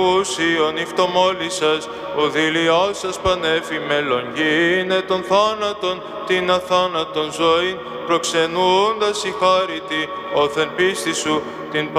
ουσίων ηφτομόλισσας, ο δειλιός σας πανέφη μελογίνε των θάνατων, την αθάνατον ζωήν, προξενούντας η χάρητη, όθεν πίστη σου, την